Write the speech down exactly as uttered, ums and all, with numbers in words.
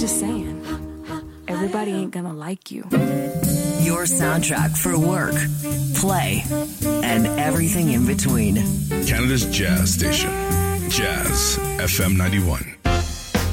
just saying, everybody ain't gonna like you. Your soundtrack for work, play, and everything in between. Canada's Jazz Station. Jazz F M ninety-one.